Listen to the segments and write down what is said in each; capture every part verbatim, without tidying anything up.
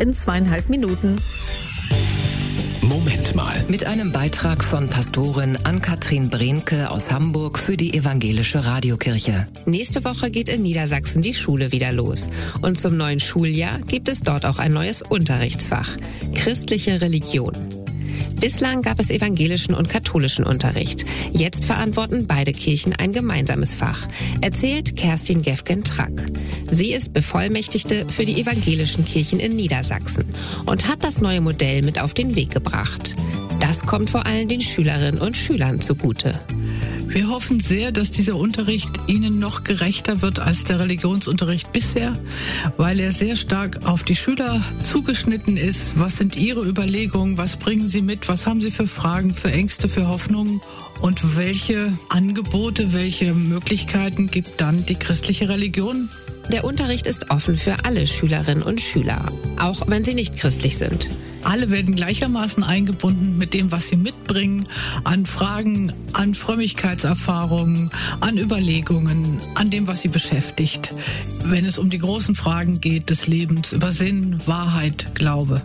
in zweieinhalb Minuten. Moment mal. Mit einem Beitrag von Pastorin Ann-Kathrin Brehnke aus Hamburg für die Evangelische Radiokirche. Nächste Woche geht in Niedersachsen die Schule wieder los. Und zum neuen Schuljahr gibt es dort auch ein neues Unterrichtsfach: christliche Religion. Bislang gab es evangelischen und katholischen Unterricht. Jetzt verantworten beide Kirchen ein gemeinsames Fach, erzählt Kerstin Gefgen-Track. Sie ist Bevollmächtigte für die evangelischen Kirchen in Niedersachsen und hat das neue Modell mit auf den Weg gebracht. Das kommt vor allem den Schülerinnen und Schülern zugute. Wir hoffen sehr, dass dieser Unterricht Ihnen noch gerechter wird als der Religionsunterricht bisher, weil er sehr stark auf die Schüler zugeschnitten ist. Was sind Ihre Überlegungen? Was bringen Sie mit? Was haben Sie für Fragen, für Ängste, für Hoffnungen? Und welche Angebote, welche Möglichkeiten gibt dann die christliche Religion? Der Unterricht ist offen für alle Schülerinnen und Schüler, auch wenn sie nicht christlich sind. Alle werden gleichermaßen eingebunden mit dem, was sie mitbringen, an Fragen, an Frömmigkeitserfahrungen, an Überlegungen, an dem, was sie beschäftigt, wenn es um die großen Fragen geht des Lebens, über Sinn, Wahrheit, Glaube.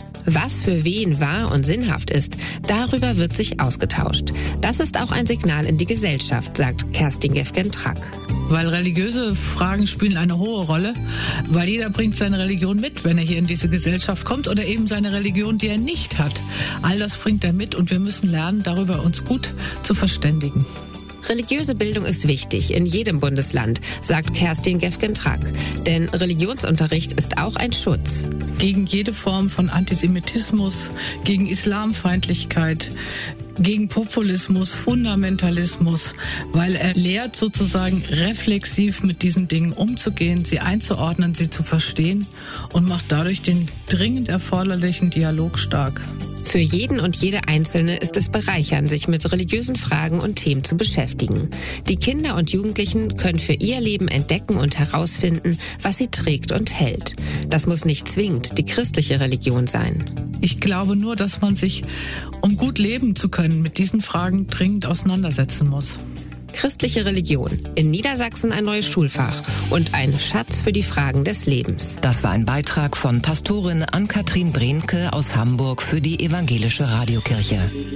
Was für wen wahr und sinnhaft ist, darüber wird sich ausgetauscht. Das ist auch ein Signal in die Gesellschaft, sagt Kerstin Gefgen-Track. Weil religiöse Fragen spielen eine hohe Rolle, weil jeder bringt seine Religion mit, wenn er hier in diese Gesellschaft kommt, oder eben seine Religion, die er nicht hat. All das bringt er mit und wir müssen lernen, darüber uns gut zu verständigen. Religiöse Bildung ist wichtig in jedem Bundesland, sagt Kerstin Gefgen-Track. Denn Religionsunterricht ist auch ein Schutz. Gegen jede Form von Antisemitismus, gegen Islamfeindlichkeit, gegen Populismus, Fundamentalismus, weil er lehrt sozusagen reflexiv mit diesen Dingen umzugehen, sie einzuordnen, sie zu verstehen und macht dadurch den dringend erforderlichen Dialog stark. Für jeden und jede Einzelne ist es bereichernd, sich mit religiösen Fragen und Themen zu beschäftigen. Die Kinder und Jugendlichen können für ihr Leben entdecken und herausfinden, was sie trägt und hält. Das muss nicht zwingend die christliche Religion sein. Ich glaube nur, dass man sich, um gut leben zu können, mit diesen Fragen dringend auseinandersetzen muss. Christliche Religion. In Niedersachsen ein neues Schulfach und ein Schatz für die Fragen des Lebens. Das war ein Beitrag von Pastorin Ann-Kathrin Brehnke aus Hamburg für die Evangelische Radiokirche.